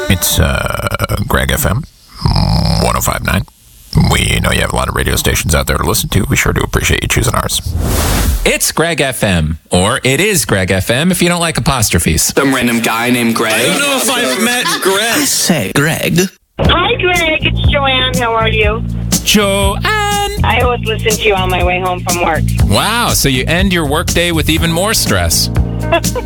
It's Greg FM 105.9. We know you have a lot of radio stations out there to listen to. We sure do appreciate you choosing ours. It's Greg FM, or it is Greg FM if you don't like apostrophes. Some random guy named Greg. I don't know if I've met Greg. I say, Greg. Hi, Greg. It's Joanne. How are you? Joanne! I always listen to you on my way home from work. Wow, so you end your workday with even more stress.